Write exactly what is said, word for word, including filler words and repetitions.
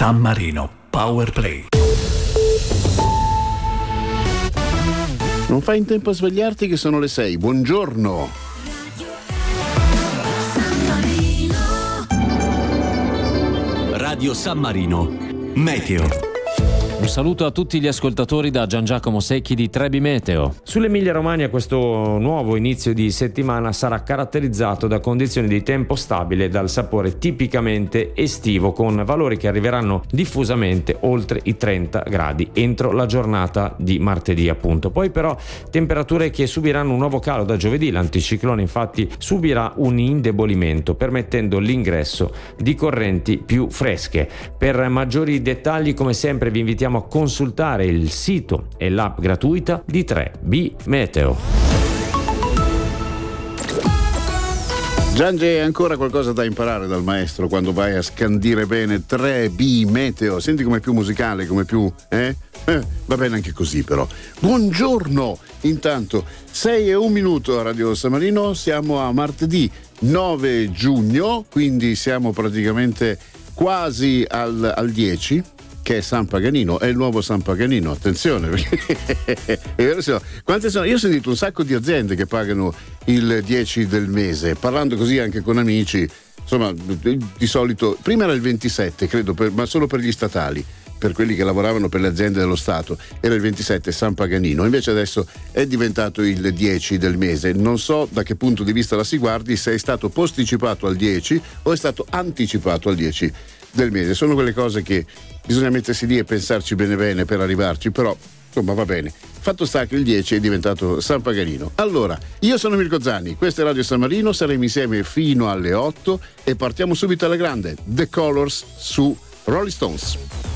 San Marino Power Play. Non fai in tempo a svegliarti che sono le sei. Buongiorno. Radio San Marino Meteo. Un saluto a tutti gli ascoltatori da Gian Giacomo Secchi di Trebi Meteo. Sull'Emilia Romagna questo nuovo inizio di settimana sarà caratterizzato da condizioni di tempo stabile e dal sapore tipicamente estivo, con valori che arriveranno diffusamente oltre i trenta gradi entro la giornata di martedì appunto. Poi però temperature che subiranno un nuovo calo da giovedì. L'anticiclone infatti subirà un indebolimento, permettendo l'ingresso di correnti più fresche. Per maggiori dettagli, come sempre, vi invitiamo a consultare il sito e l'app gratuita di tre B Meteo. Giange, ancora qualcosa da imparare dal maestro quando vai a scandire bene tre B Meteo. Senti com'è più musicale, come più eh? eh? Va bene anche così però. Buongiorno! Intanto sei e un minuto a Radio San Marino, siamo a martedì nove giugno, quindi siamo praticamente quasi al, al dieci, che è San Paganino, è il nuovo San Paganino, attenzione, perché quante sono? Io ho sentito un sacco di aziende che pagano il dieci del mese, parlando così anche con amici, insomma, di solito prima era il ventisette, credo, per, ma solo per gli statali, per quelli che lavoravano per le aziende dello Stato, era il ventisette San Paganino, invece adesso è diventato il dieci del mese. Non so da che punto di vista la si guardi, se è stato posticipato al dieci o è stato anticipato al dieci del mese. Sono quelle cose che bisogna mettersi lì e pensarci bene bene per arrivarci, però insomma va bene. Fatto sta che il dieci è diventato San Paganino. Allora, io sono Mirko Zanni, questo è Radio San Marino, saremo insieme fino alle otto e partiamo subito alla grande. The Colors su Rolling Stones.